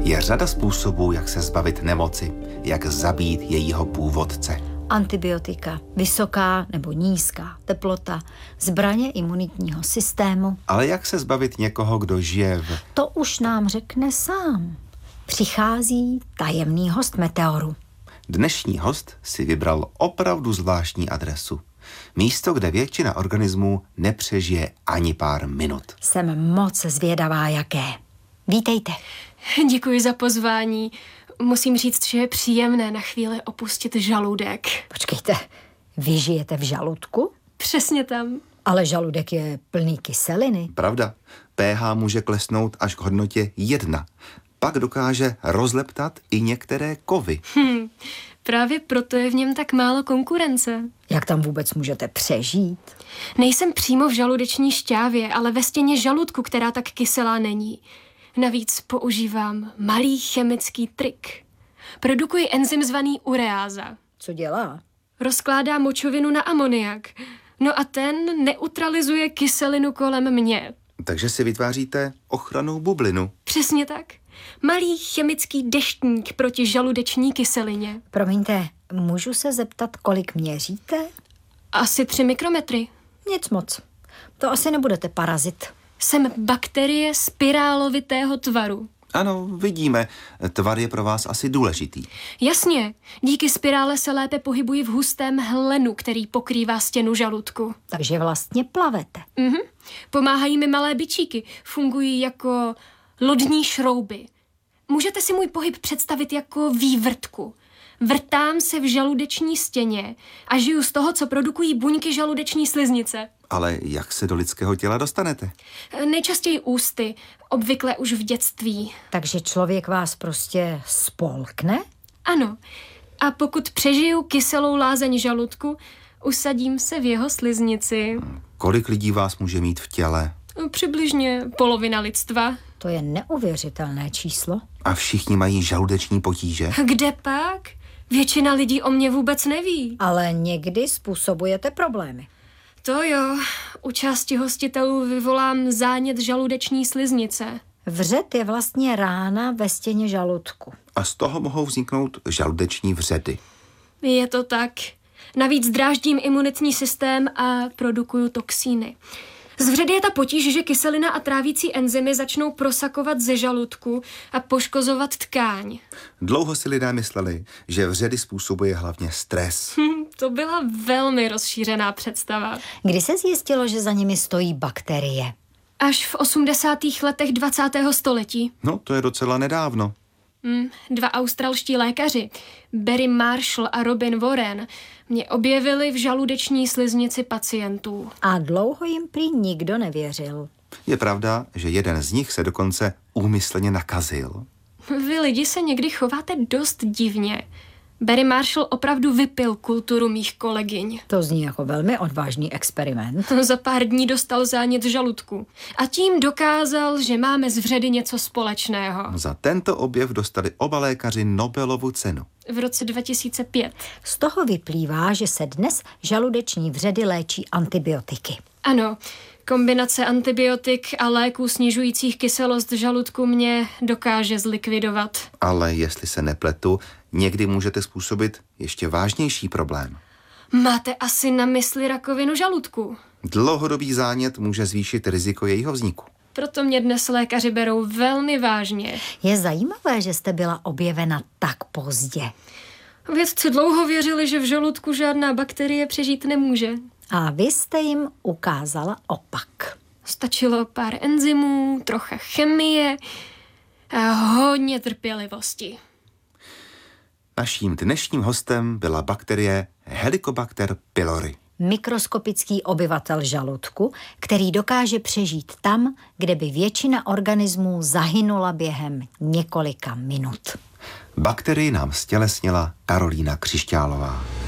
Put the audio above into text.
Je řada způsobů, jak se zbavit nemoci, jak zabít jejího původce. Antibiotika, vysoká nebo nízká teplota, zbraně imunitního systému. Ale jak se zbavit někoho, kdo žije v... To už nám řekne sám. Přichází tajemný host Meteoru. Dnešní host si vybral opravdu zvláštní adresu. Místo, kde většina organismů nepřežije ani pár minut. Jsem moc zvědavá, jaké. Vítejte. Děkuji za pozvání. Musím říct, že je příjemné na chvíli opustit žaludek. Počkejte, vy žijete v žaludku? Přesně tam. Ale žaludek je plný kyseliny. Pravda, pH může klesnout až k hodnotě 1. Pak dokáže rozleptat i některé kovy. Právě proto je v něm tak málo konkurence. Jak tam vůbec můžete přežít? Nejsem přímo v žaludeční šťávě, ale ve stěně žaludku, která tak kyselá není. Navíc používám malý chemický trik. Produkuji enzym zvaný ureáza. Co dělá? Rozkládá močovinu na amoniak. No a ten neutralizuje kyselinu kolem mě. Takže si vytváříte ochrannou bublinu. Přesně tak. Malý chemický deštník proti žaludeční kyselině. Promiňte, můžu se zeptat, kolik měříte? Asi 3 mikrometry. Nic moc. To asi nebudete parazit. Jsem bakterie spirálovitého tvaru. Ano, vidíme. Tvar je pro vás asi důležitý. Jasně, díky spirále se lépe pohybuji v hustém hlenu, který pokrývá stěnu žaludku. Takže vlastně plavete. Pomáhají mi malé bičíky, fungují jako lodní šrouby. Můžete si můj pohyb představit jako vývrtku. Vrtám se v žaludeční stěně a žiju z toho, co produkují buňky žaludeční sliznice. Ale jak se do lidského těla dostanete? Nejčastěji ústy, obvykle už v dětství. Takže člověk vás prostě spolkne? Ano. A pokud přežiju kyselou lázeň žaludku, usadím se v jeho sliznici. Kolik lidí vás může mít v těle? Přibližně polovina lidstva. To je neuvěřitelné číslo. A všichni mají žaludeční potíže? Kde pak? Většina lidí o mě vůbec neví. Ale někdy způsobujete problémy. To jo, u části hostitelů vyvolám zánět žaludeční sliznice. Vřed je vlastně rána ve stěně žaludku. A z toho mohou vzniknout žaludeční vředy. Je to tak. Navíc dráždím imunitní systém a produkuju toxíny. Z vředy je ta potíž, že kyselina a trávící enzymy začnou prosakovat ze žaludku a poškozovat tkáň. Dlouho si lidé mysleli, že vředy způsobuje hlavně stres. To byla velmi rozšířená představa. Kdy se zjistilo, že za nimi stojí bakterie? Až v 80. letech 20. století. No, to je docela nedávno. 2 australští lékaři, Barry Marshall a Robin Warren, mě objevili v žaludeční sliznici pacientů. A dlouho jim prý nikdo nevěřil. Je pravda, že jeden z nich se dokonce úmyslně nakazil. Vy lidi se někdy chováte dost divně. Barry Marshall opravdu vypil kulturu mých kolegyň. To zní jako velmi odvážný experiment. Za pár dní dostal zánět žaludku. A tím dokázal, že máme z vředy něco společného. Za tento objev dostali oba lékaři Nobelovu cenu. V roce 2005. Z toho vyplývá, že se dnes žaludeční vředy léčí antibiotiky. Ano, kombinace antibiotik a léků snižujících kyselost žaludku mě dokáže zlikvidovat. Ale jestli se nepletu, někdy můžete způsobit ještě vážnější problém. Máte asi na mysli rakovinu žaludku. Dlouhodobý zánět může zvýšit riziko jejího vzniku. Proto mě dnes lékaři berou velmi vážně. Je zajímavé, že jste byla objevena tak pozdě. Vědci dlouho věřili, že v žaludku žádná bakterie přežít nemůže. A vy jste jim ukázala opak. Stačilo pár enzymů, trocha chemie a hodně trpělivosti. Naším dnešním hostem byla bakterie Helicobacter pylori. Mikroskopický obyvatel žaludku, který dokáže přežít tam, kde by většina organismů zahynula během několika minut. Bakterii nám stělesnila Karolína Křišťálová.